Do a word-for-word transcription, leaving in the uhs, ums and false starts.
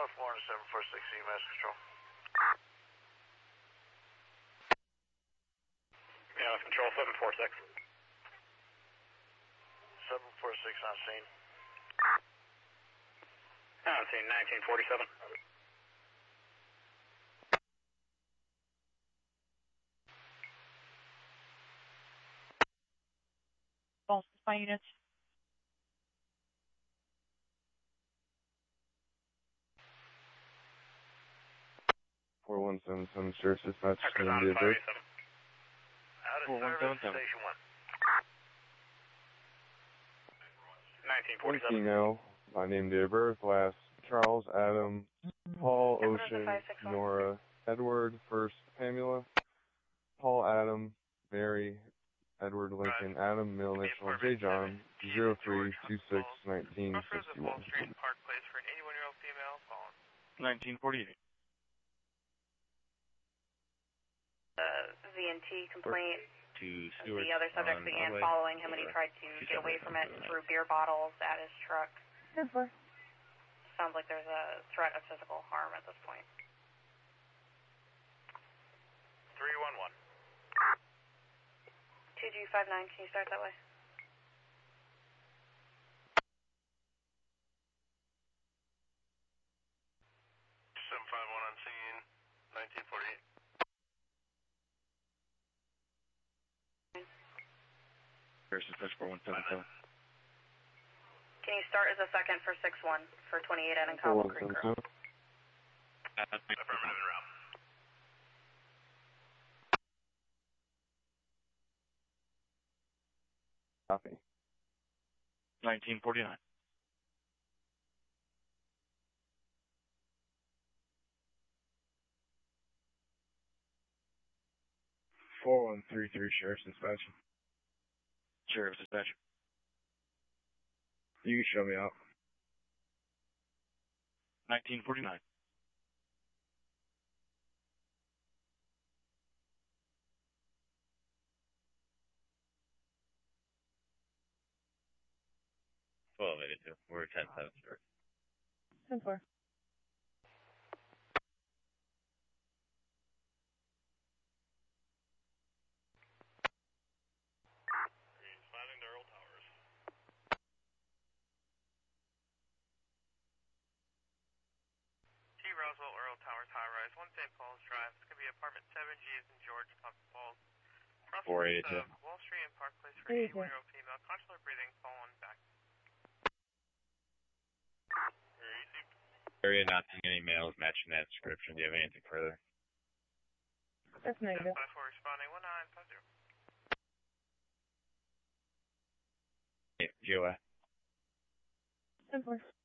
North Florida seven four six, E M S control. Yeah, control seven four six. seven four six on scene. On scene nineteen forty-seven. False by units. four one seven seven, Sheriff's Dispatch, Tucker's name on date of birth. five eighty-seven. Out of four one service, seven seven. station one. nineteen One forty-seven. female, by name, date of birth, last Charles, Adam, Paul, Ocean, Nora, Edward, first Pamela, Paul, Adam, Mary, Edward, Lincoln, Adam, male initial, J. John, zero three two six nineteen sixty-one. Street, Park Place for an eighty-one-year-old female phone. nineteen forty-eight. Uh, V N T complaint. To Stewart The other subject began Broadway, following him when he tried to get away from it and threw beer bottles at his truck. Sounds like there's a threat of physical harm at this point. three one one. two G five nine, can you start that way? seven five one on scene, nineteen forty-eight. Sheriff's Dispatch, four one seven seven. Can you start as a second for six one for twenty-eight Ed and four Cobble one Creek seven Road? seven. Affirmative en route. Copy. nineteen forty-nine. four one three three, Sheriff's Dispatch. Sheriff's Dispatch. You can show me out. nineteen forty-nine. twelve eighty-two. We're ten seven, sir. ten four. Green's landing to Earl Towers. T. Roswell, Earl Towers, high rise, one Saint Paul's Drive. It's going to be apartment seven G as in George, Pump Falls. four eighty-two. Of Wall Street and Park Place for an eighty-one-year-old female, consular breathing, fallen back. Very easy. Area not seeing any males matching that description. Do you have anything further? That's negative. five four responding, one nine five zero. Hey, G O A. ten four.